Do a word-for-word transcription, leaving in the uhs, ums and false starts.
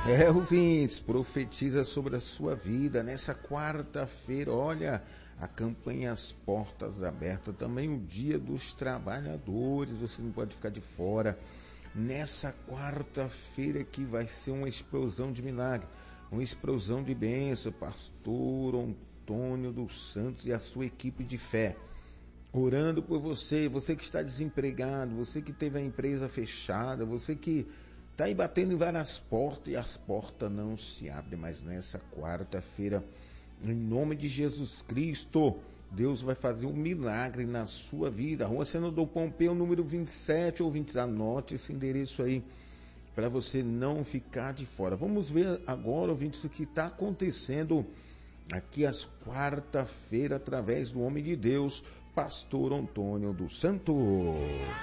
É, ouvintes, profetiza sobre a sua vida nessa quarta-feira. Olha, a campanha As Portas Abertas, também o Dia dos Trabalhadores, você não pode ficar de fora. Nessa quarta-feira que vai ser uma explosão de milagre, uma explosão de bênção. Pastor Antônio dos Santos e a sua equipe de fé, orando por você, você que está desempregado, você que teve a empresa fechada, você que está aí batendo em várias portas e as portas não se abrem. Mas nessa quarta-feira, em nome de Jesus Cristo, Deus vai fazer um milagre na sua vida. Rua Senador Pompeu, número vinte e sete ou vinte, anote esse endereço aí para você não ficar de fora. Vamos ver agora, ouvintes, o que está acontecendo aqui às quarta-feira através do homem de Deus, Pastor Antônio dos Santos.